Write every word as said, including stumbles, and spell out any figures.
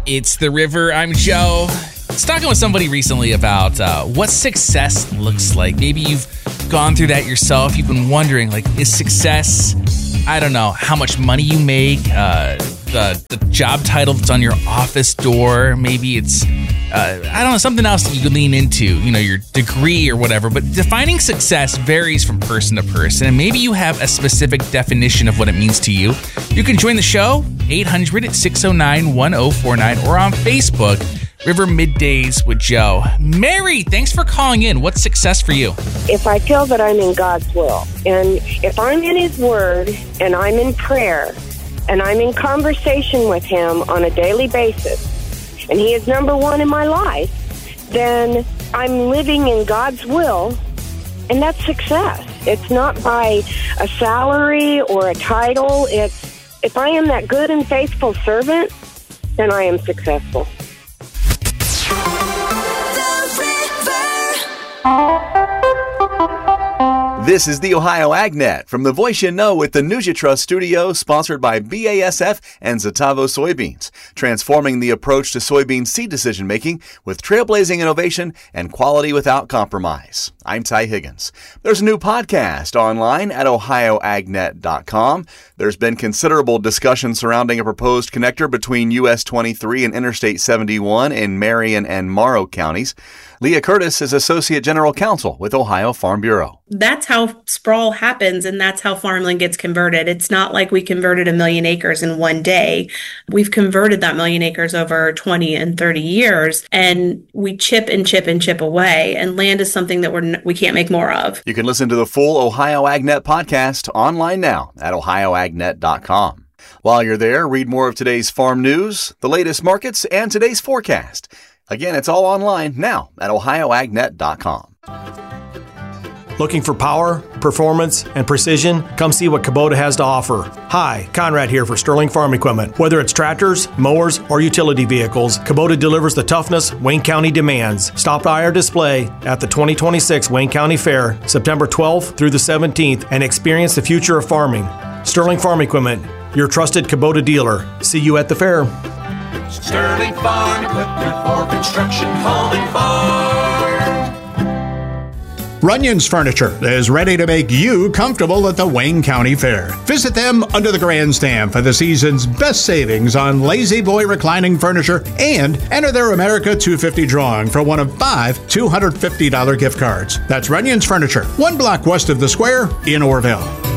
It's The River. I'm Joe. I was talking with somebody recently about uh, what success looks like. Maybe you've gone through that yourself. You've been wondering, like, is success, I don't know, how much money you make, uh, the, the job title that's on your office door. Maybe it's, uh, I don't know, something else that you can lean into, you know, your degree or whatever. But defining success varies from person to person. And maybe you have a specific definition of what it means to you. You can join the show, eight hundred, six oh nine, one oh four nine, or on Facebook, River Middays with Joe. Mary, thanks for calling in. What's success for you? If I feel that I'm in God's will, and if I'm in His Word, and I'm in prayer, and I'm in conversation with Him on a daily basis, and He is number one in my life, then I'm living in God's will, and that's success. It's not by a salary or a title. It's, if I am that good and faithful servant, then I am successful. This is the Ohio AgNet from the Voice You Know with the NutriTrust Studio, sponsored by B A S F and Zetavo Soybeans, transforming the approach to soybean seed decision-making with trailblazing innovation and quality without compromise. I'm Ty Higgins. There's a new podcast online at ohio ag net dot com. There's been considerable discussion surrounding a proposed connector between U S twenty-three and Interstate seventy-one in Marion and Morrow counties. Leah Curtis is Associate General Counsel with Ohio Farm Bureau. That's how sprawl happens, and that's how farmland gets converted. It's not like we converted a million acres in one day. We've converted that million acres over twenty and thirty years, and we chip and chip and chip away, and land is something that we're, we can't make more of. You can listen to the full Ohio AgNet podcast online now at ohio ag net dot com. While you're there, read more of today's farm news, the latest markets, and today's forecast. Again, it's all online now at ohio ag net dot com. Looking for power, performance, and precision? Come see what Kubota has to offer. Hi, Conrad here for Sterling Farm Equipment. Whether it's tractors, mowers, or utility vehicles, Kubota delivers the toughness Wayne County demands. Stop by our display at the twenty twenty-six Wayne County Fair, September twelfth through the seventeenth, and experience the future of farming. Sterling Farm Equipment, your trusted Kubota dealer. See you at the fair. Sterling Farm Equipment for construction, home, and farm. Runyon's Furniture is ready to make you comfortable at the Wayne County Fair. Visit them under the grandstand for the season's best savings on Lazy Boy reclining furniture and enter their America two fifty drawing for one of five two hundred fifty dollars gift cards. That's Runyon's Furniture, one block west of the square in Orville.